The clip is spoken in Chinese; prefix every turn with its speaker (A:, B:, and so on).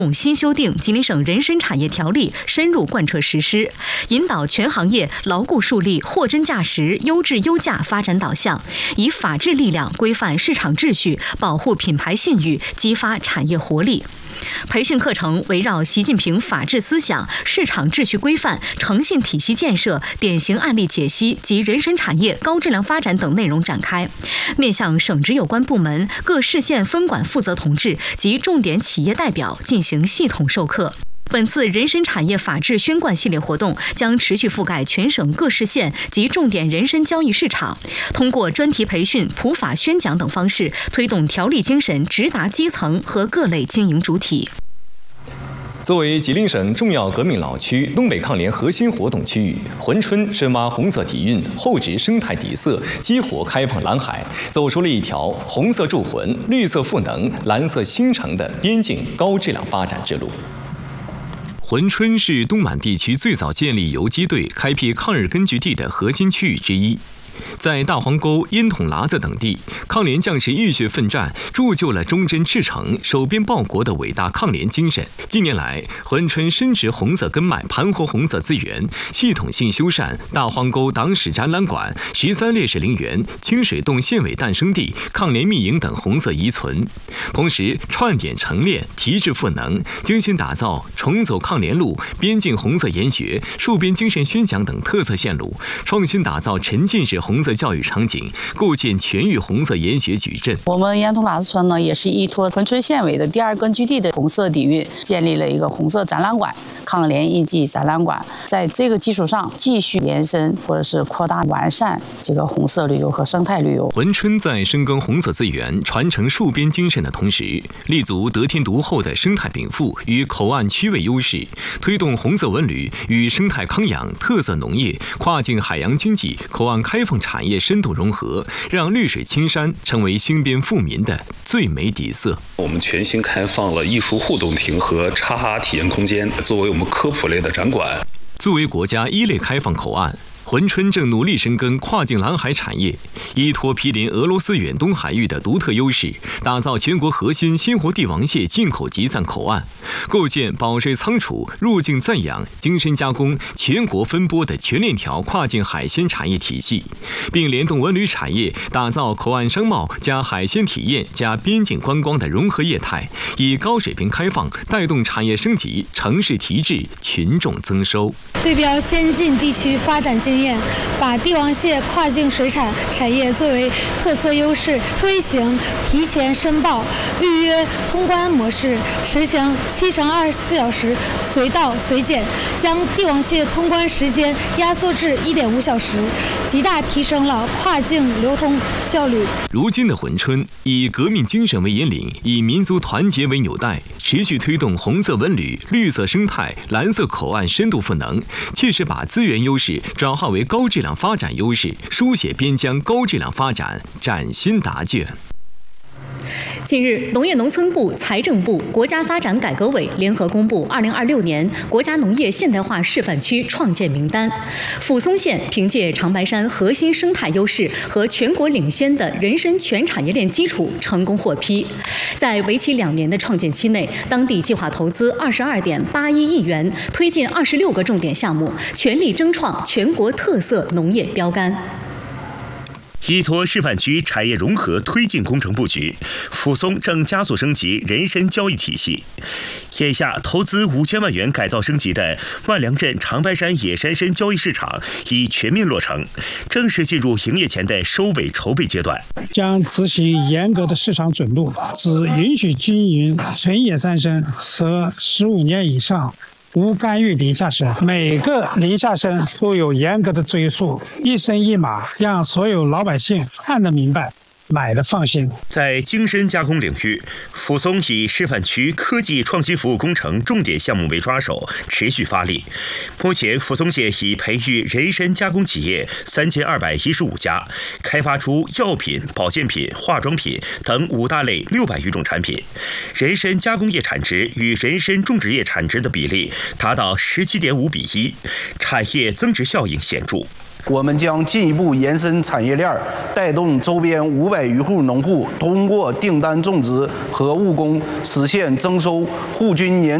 A: 新修订吉林省人参产业条例深入贯彻实施，引导全行业牢固树立货真价实、优质优价发展导向，以法治力量规范市场秩序，保护品牌信誉，激发产业活力。培训课程围绕习近平法治思想、市场秩序规范、诚信体系建设、典型案例解析及人参产业高质量发展等内容展开，面向省直有关部门、各市县分管负责同志及重点企业代表进行系统授课。本次人参产业法治宣贯系列活动将持续覆盖全省各市县及重点人参交易市场，通过专题培训、普法宣讲等方式，推动条例精神直达基层和各类经营主体。
B: 作为吉林省重要革命老区、东北抗联核心活动区域，珲春深挖红色底蕴、厚植生态底色，激活开放蓝海，走出了一条红色助浑、绿色赋能、蓝色新城的边境高质量发展之路。
C: 珲春是东满地区最早建立游击队、开辟抗日根据地的核心区域之一。在大黄沟、烟筒喇子等地，抗联将士浴血奋战，铸就了忠贞赤诚、守边报国的伟大抗联精神。近年来，珲春深植红色根脉，盘活红色资源，系统性修缮大黄沟党史展览馆、13烈士陵园、清水洞县委诞生地、抗联密营等红色遗存，同时串点成练、提质赋能，精心打造重走抗联路、边境红色研学、戍边精神宣讲等特色线路，创新打造沉浸式红色教育场景，构建全域红色研学矩阵。
D: 我们烟筒喇子村呢，也是依托珲春县委的第2根据地的红色底蕴，建立了一个红色展览馆、抗联印记展览馆。在这个基础上，继续延伸或者是扩大完善这个红色旅游和生态旅游。
C: 珲春在深耕红色资源、传承戍边精神的同时，立足得天独厚的生态禀赋与口岸区位优势，推动红色文旅与生态康养、特色农业、跨境海洋经济、口岸开放产业深度融合，让绿水青山成为兴边富民的最美底色。
E: 我们全新开放了艺术互动亭和插哈体验空间，作为我们科普类的展馆。
C: 作为国家1类开放口岸，珲春正努力深耕跨境蓝海产业，依托毗邻俄罗斯远东海域的独特优势，打造全国核心鲜活帝王蟹进口集散口岸，构建保税仓储、入境暂养、精深加工全国分拨的全链条跨境海鲜产业体系，并联动文旅产业，打造口岸商贸加海鲜体验加边境观光的融合业态，以高水平开放带动产业升级、城市提质、群众增收。
F: 对标先进地区发展经验，把帝王蟹跨境水产产业作为特色优势，推行提前申报、预约通关模式，实行7×24小时随到随检，将帝王蟹通关时间压缩至1.5小时，极大提升了跨境流通效率。
C: 如今的珲春以革命精神为引领，以民族团结为纽带，持续推动红色文旅、绿色生态、蓝色口岸深度赋能，切实把资源优势转化为高质量发展优势，书写边疆高质量发展崭新答卷。
A: 近日，农业农村部、财政部、国家发展改革委联合公布2026年国家农业现代化示范区创建名单。抚松县凭借长白山核心生态优势和全国领先的人参全产业链基础，成功获批。在为期2年的创建期内，当地计划投资22.81亿元，推进26个重点项目，全力争创全国特色农业标杆。
G: 依托示范区产业融合推进工程布局，抚松正加速升级人参交易体系。眼下，投资5000万元改造升级的万良镇长白山野山参交易市场已全面落成，正式进入营业前的收尾筹备阶段。
H: 将执行严格的市场准入，只允许经营纯野山参和15年以上无干预林下参，每个林下参都有严格的追溯，一参一码，让所有老百姓看得明白，买的放心。
G: 在精深加工领域，抚松以示范区科技创新服务工程重点项目为抓手，持续发力。目前，抚松县已培育人参加工企业3215家，开发出药品、保健品、化妆品等5大类600余种产品。人参加工业产值与人参种植业产值的比例达到17.5:1，产业增值效应显著。
I: 我们将进一步延伸产业链，带动周边500余户农户通过订单种植和务工，实现增收户均年